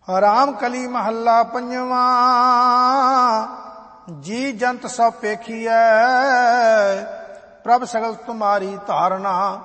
ਰਾਮ ਕਲੀ ਮਹੱਲਾ ਪੰਜਵਾਂ। ਜੀ ਜੰਤ ਸਭ ਪੇਖੀਐ, ਪ੍ਰਭ ਸਗਲ ਤੁਮਾਰੀ ਧਾਰਨਾ।